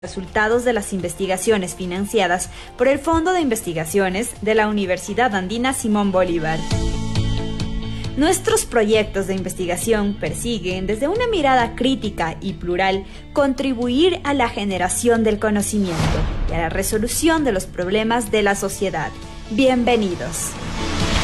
Resultados de las investigaciones financiadas por el Fondo de Investigaciones de la Universidad Andina Simón Bolívar. Nuestros proyectos de investigación persiguen, desde una mirada crítica y plural, contribuir a la generación del conocimiento y a la resolución de los problemas de la sociedad. Bienvenidos.